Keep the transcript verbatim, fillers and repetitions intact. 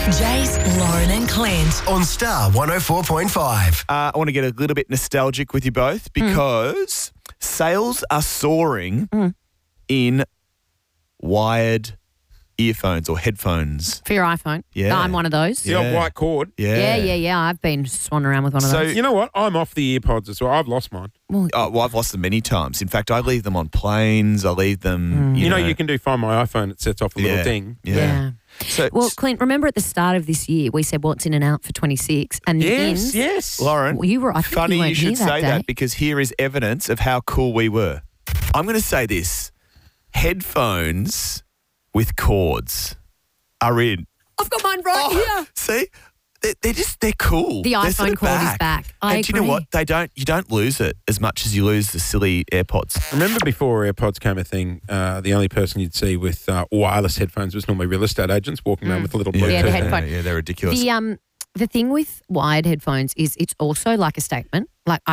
Jace, Lauren and Clint. On Star one oh four point five. Uh, I want to get a little bit nostalgic with you both because mm. sales are soaring mm. in wired earphones or headphones. For your iPhone. Yeah. I'm one of those. The Yeah. old white cord. Yeah. Yeah, yeah, yeah. I've been swanning around with one of So- those. You know what? I'm off the earpods as well. I've lost mine. Oh, well, I've lost them many times. In fact, I leave them on planes. I leave them, you, You know, you can do Find My iPhone. It sets off a little Yeah. ding. Yeah. Yeah. So, Well, Clint, remember at the start of this year, we said what's in and out for twenty-six, and the Yes, ins. yes. Lauren, Well, you were. I think funny you, you weren't should here say that, day. that because here is evidence of how cool we were. I'm going to say this. Headphones with cords are in. I've got mine right here. See? They're, they're just, they're cool. The They're iPhone sort of cord is back. I and do you know agree. what? They don't, you don't lose it as much as you lose the silly AirPods. Remember before AirPods came a thing, uh, the only person you'd see with uh, wireless headphones was normally real estate agents walking around with a little Bluetooth. Yeah, the headphone. Yeah, they're ridiculous. The um, the thing with wired headphones is it's also like a statement. Like